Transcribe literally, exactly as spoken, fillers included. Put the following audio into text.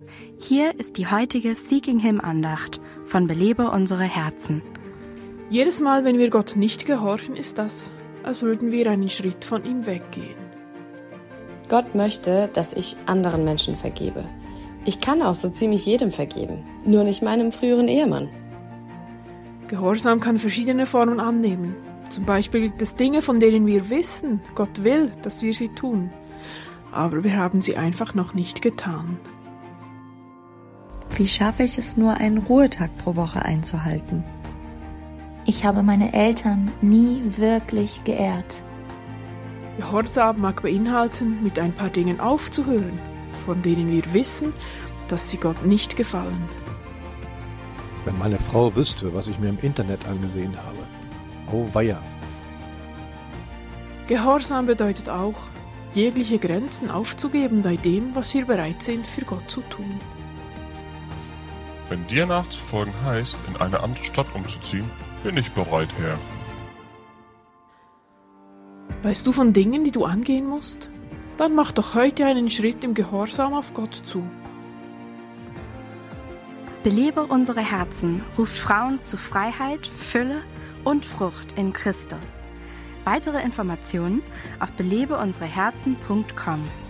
Hier ist die heutige Seeking Him Andacht von Belebe unsere Herzen. Jedes Mal, wenn wir Gott nicht gehorchen, ist das, als würden wir einen Schritt von ihm weggehen. Gott möchte, dass ich anderen Menschen vergebe. Ich kann auch so ziemlich jedem vergeben, nur nicht meinem früheren Ehemann. Gehorsam kann verschiedene Formen annehmen. Zum Beispiel gibt es Dinge, von denen wir wissen, Gott will, dass wir sie tun. Aber wir haben sie einfach noch nicht getan. Wie schaffe ich es nur, einen Ruhetag pro Woche einzuhalten? Ich habe meine Eltern nie wirklich geehrt. Gehorsam mag beinhalten, mit ein paar Dingen aufzuhören, von denen wir wissen, dass sie Gott nicht gefallen. Wenn meine Frau wüsste, was ich mir im Internet angesehen habe. Oh weia. Gehorsam bedeutet auch, jegliche Grenzen aufzugeben bei dem, was wir bereit sind, für Gott zu tun. Wenn dir nachzufolgen heißt, in eine andere Stadt umzuziehen, bin ich bereit, Herr. Weißt du von Dingen, die du angehen musst? Dann mach doch heute einen Schritt im Gehorsam auf Gott zu. Belebe unsere Herzen ruft Frauen zu Freiheit, Fülle und Frucht in Christus. Weitere Informationen auf belebe unsere herzen punkt com.